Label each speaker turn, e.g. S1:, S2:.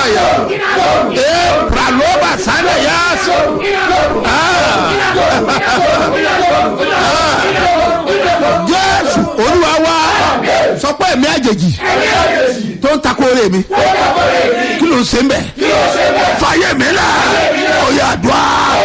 S1: Sandaya. Praloba Sandaya. Jésù Olúwa wa sọ pé ẹ̀mí àjèjì tó ń takò rè mi kí ló ń ṣe ń bẹ̀ fàyè mi là ó yá dùá.